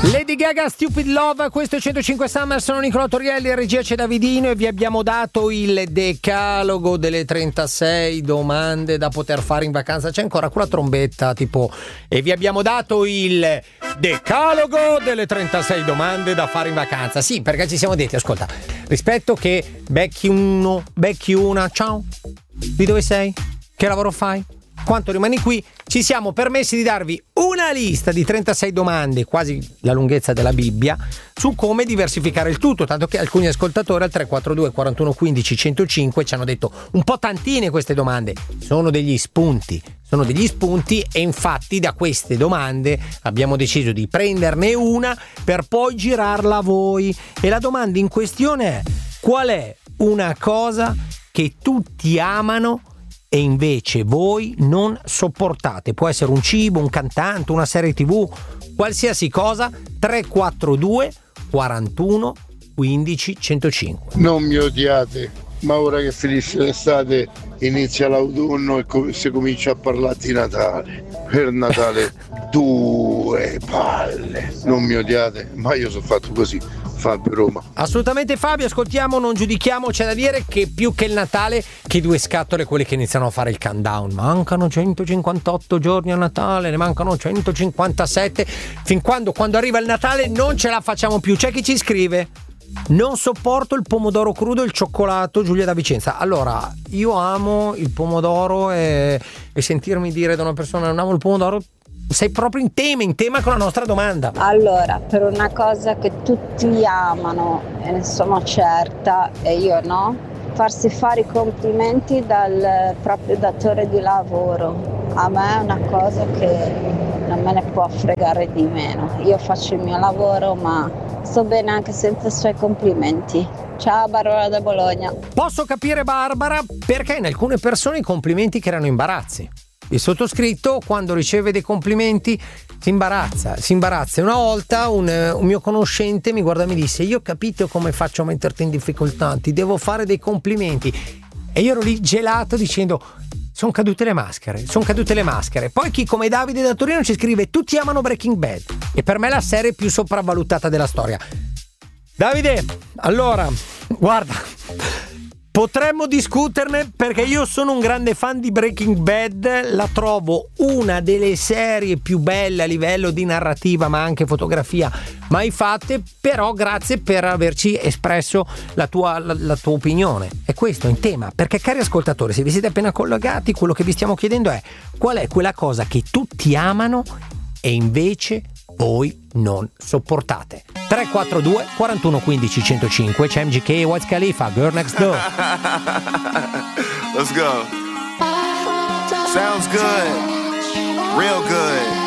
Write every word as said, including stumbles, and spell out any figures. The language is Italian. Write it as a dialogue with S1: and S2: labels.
S1: Lady Gaga, Stupid Love, questo è centocinque Summer, sono Nicolò Torielli, in regia c'è Davidino e vi abbiamo dato il decalogo delle trentasei domande da poter fare in vacanza. C'è ancora quella trombetta tipo e vi abbiamo dato il decalogo delle trentasei domande da fare in vacanza. Sì, perché ci siamo detti, ascolta, rispetto che becchi uno, becchi una, ciao, di dove sei? Che lavoro fai? Quanto rimani qui? Ci siamo permessi di darvi una lista di trentasei domande, quasi la lunghezza della Bibbia, su come diversificare il tutto, tanto che alcuni ascoltatori al tre quattro due quarantuno quindici centocinque ci hanno detto un po' tantine queste domande. Sono degli spunti, sono degli spunti e infatti da queste domande abbiamo deciso di prenderne una per poi girarla a voi. E la domanda in questione è: qual è una cosa che tutti amano e invece voi non sopportate? Può essere un cibo, un cantante, una serie tv, qualsiasi cosa. Tre quattro due quarantuno quindici centocinque.
S2: Non mi odiate, ma ora che finisce l'estate inizia l'autunno e com- si comincia a parlare di Natale. Per Natale due palle. Non mi odiate, ma io sono fatto così. Fabio Roma.
S1: Assolutamente Fabio, ascoltiamo, non giudichiamo. C'è da dire che più che il Natale, che due scatole quelle che iniziano a fare il countdown. Mancano centocinquantotto giorni a Natale, ne mancano centocinquantasette. Fin quando quando arriva il Natale non ce la facciamo più. C'è chi ci scrive: non sopporto il pomodoro crudo e il cioccolato. Giulia da Vicenza. Allora, io amo il pomodoro e, e sentirmi dire da una persona non amo il pomodoro, sei proprio in tema, in tema con la nostra domanda.
S3: Allora, per una cosa che tutti amano e ne sono certa e io no, farsi fare i complimenti dal proprio datore di lavoro. A me è una cosa che non me ne può fregare di meno. Io faccio il mio lavoro, ma sto bene anche senza i suoi complimenti. Ciao Barbara da Bologna.
S1: Posso capire Barbara, perché in alcune persone i complimenti creano imbarazzi. Il sottoscritto, quando riceve dei complimenti, si imbarazza, si imbarazza. Una volta un, un mio conoscente mi guarda e mi disse: io ho capito come faccio a metterti in difficoltà, ti devo fare dei complimenti. E io ero lì gelato dicendo: sono cadute le maschere, sono cadute le maschere. Poi chi come Davide da Torino ci scrive: tutti amano Breaking Bad, e per me è la serie più sopravvalutata della storia. Davide, allora, guarda, potremmo discuterne perché io sono un grande fan di Breaking Bad, la trovo una delle serie più belle a livello di narrativa ma anche fotografia mai fatte, però grazie per averci espresso la tua, la, la tua opinione. E questo è in tema, perché cari ascoltatori, se vi siete appena collegati, quello che vi stiamo chiedendo è: qual è quella cosa che tutti amano e invece voi non sopportate? Tre quattro due quarantuno quindici centocinque. C'è M G K e Wiz Khalifa, Girl Next Door.
S4: Let's go. Sounds good. Real good.